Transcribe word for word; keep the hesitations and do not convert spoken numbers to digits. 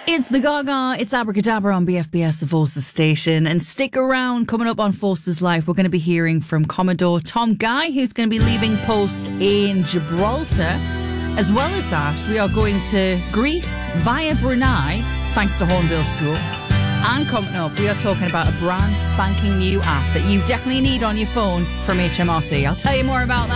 It's the Gaga, it's Abracadabra on B F B S, the Forces station. And stick around, coming up on Forces Life, we're going to be hearing from Commodore Tom Guy, who's going to be leaving post in Gibraltar. As well as that, we are going to Greece via Brunei, thanks to Hornbill School. And coming up, we are talking about a brand spanking new app that you definitely need on your phone from H M R C. I'll tell you more about that.